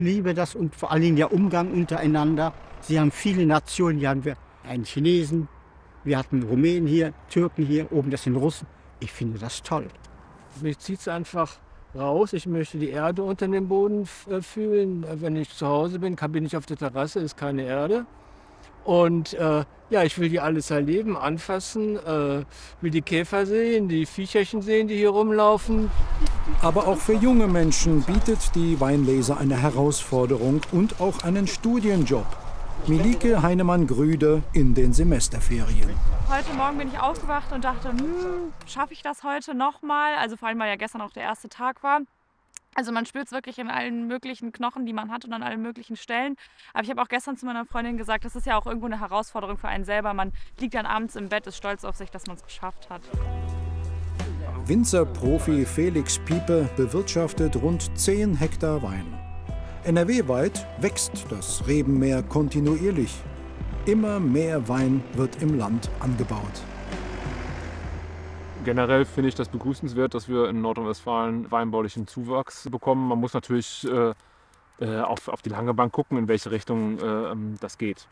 liebe das und vor allen Dingen der Umgang untereinander. Sie haben viele Nationen, hier haben wir einen Chinesen, wir hatten Rumänen hier, Türken hier, oben das sind Russen. Ich finde das toll. Mich zieht es einfach raus. Ich möchte die Erde unter dem Boden fühlen. Wenn ich zu Hause bin, bin ich auf der Terrasse, ist keine Erde. Und ja, ich will die alles erleben, anfassen, will die Käfer sehen, die Viecherchen sehen, die hier rumlaufen. Aber auch für junge Menschen bietet die Weinlese eine Herausforderung und auch einen Studienjob. Milike Heinemann-Grüde in den Semesterferien. Heute Morgen bin ich aufgewacht und dachte, schaffe ich das heute nochmal? Also vor allem, weil ja gestern auch der erste Tag war. Also man spürt es wirklich in allen möglichen Knochen, die man hat und an allen möglichen Stellen. Aber ich habe auch gestern zu meiner Freundin gesagt, das ist ja auch irgendwo eine Herausforderung für einen selber. Man liegt dann abends im Bett, ist stolz auf sich, dass man es geschafft hat. Winzerprofi Felix Piepe bewirtschaftet rund 10 Hektar Wein. NRW-weit wächst das Rebenmeer kontinuierlich. Immer mehr Wein wird im Land angebaut. Generell finde ich das begrüßenswert, dass wir in Nordrhein-Westfalen weinbaulichen Zuwachs bekommen. Man muss natürlich auf die lange Bank gucken, in welche Richtung das geht.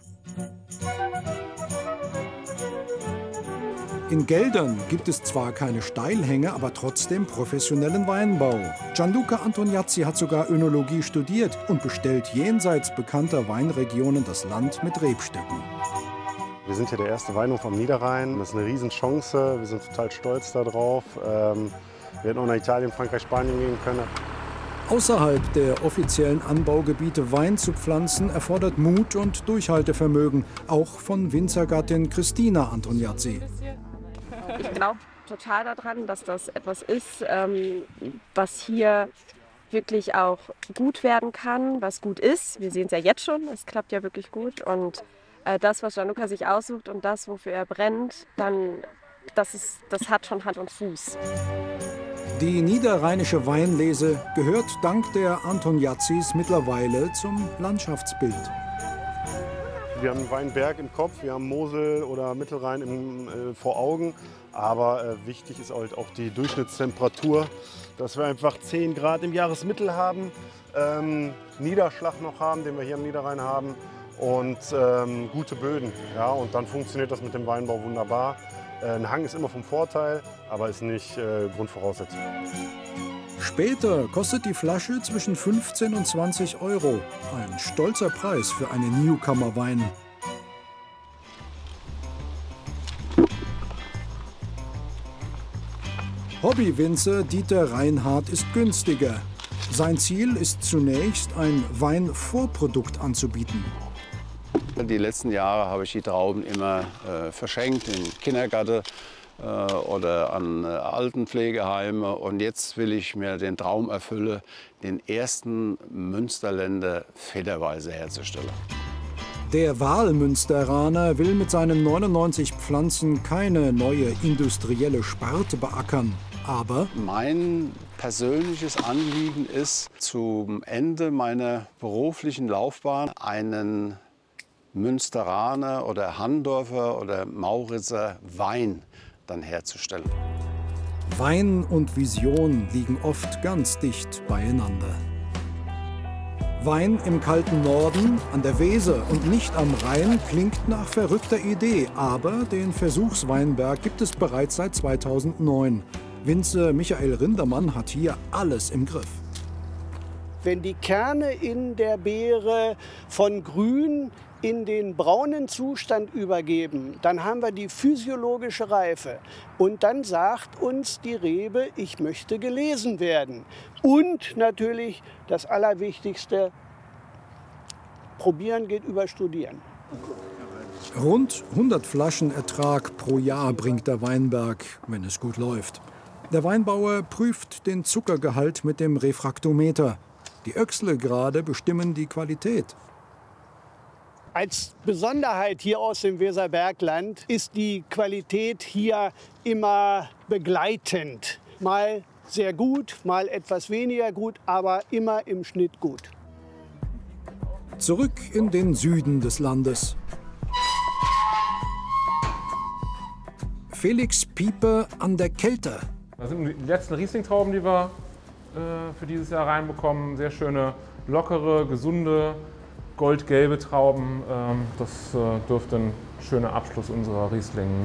In Geldern gibt es zwar keine Steilhänge, aber trotzdem professionellen Weinbau. Gianluca Antoniazzi hat sogar Önologie studiert und bestellt jenseits bekannter Weinregionen das Land mit Rebstöcken. Wir sind hier der erste Weinhof am Niederrhein. Das ist eine Riesenchance. Wir sind total stolz darauf. Wir hätten auch nach Italien, Frankreich, Spanien gehen können. Außerhalb der offiziellen Anbaugebiete Wein zu pflanzen, erfordert Mut und Durchhaltevermögen, auch von Winzergattin Christina Antoniazzi. Ich glaube total daran, dass das etwas ist, was hier wirklich auch gut werden kann, was gut ist. Wir sehen es ja jetzt schon, es klappt ja wirklich gut. Und das, was Gianluca sich aussucht und das, wofür er brennt, das hat schon Hand und Fuß. Die niederrheinische Weinlese gehört dank der Antoniazzis mittlerweile zum Landschaftsbild. Wir haben einen Weinberg im Kopf, wir haben Mosel oder Mittelrhein vor Augen. Aber wichtig ist halt auch die Durchschnittstemperatur, dass wir einfach 10 Grad im Jahresmittel haben, Niederschlag noch haben, den wir hier am Niederrhein haben und gute Böden. Ja, und dann funktioniert das mit dem Weinbau wunderbar. Ein Hang ist immer vom Vorteil, aber ist nicht Grundvoraussetzung. Später kostet die Flasche zwischen 15 und 20 €. Ein stolzer Preis für einen Newcomer-Wein. Hobbywinzer Dieter Reinhardt ist günstiger. Sein Ziel ist zunächst, ein Weinvorprodukt anzubieten. Die letzten Jahre habe ich die Trauben immer verschenkt in Kindergärten oder an Altenpflegeheime. Und jetzt will ich mir den Traum erfüllen, den ersten Münsterländer federweise herzustellen. Der Wahlmünsteraner will mit seinen 99 Pflanzen keine neue industrielle Sparte beackern. Aber mein persönliches Anliegen ist, zum Ende meiner beruflichen Laufbahn einen Münsteraner oder Handorfer oder Mauritzer Wein dann herzustellen. Wein und Vision liegen oft ganz dicht beieinander. Wein im kalten Norden, an der Weser und nicht am Rhein klingt nach verrückter Idee, aber den Versuchsweinberg gibt es bereits seit 2009. Winzer Michael Rindermann hat hier alles im Griff. Wenn die Kerne in der Beere von grün in den braunen Zustand übergeben, dann haben wir die physiologische Reife. Und dann sagt uns die Rebe, ich möchte gelesen werden. Und natürlich das Allerwichtigste, probieren geht über studieren. Rund 100 Flaschen Ertrag pro Jahr bringt der Weinberg, wenn es gut läuft. Der Weinbauer prüft den Zuckergehalt mit dem Refraktometer. Die Öchsle-Grade bestimmen die Qualität. Als Besonderheit hier aus dem Weserbergland ist die Qualität hier immer begleitend. Mal sehr gut, mal etwas weniger gut, aber immer im Schnitt gut. Zurück in den Süden des Landes. Felix Piepe an der Kelter. Das sind die letzten Riesling-Trauben, die wir für dieses Jahr reinbekommen. Sehr schöne lockere, gesunde, goldgelbe Trauben. Das dürfte ein schöner Abschluss unserer Riesling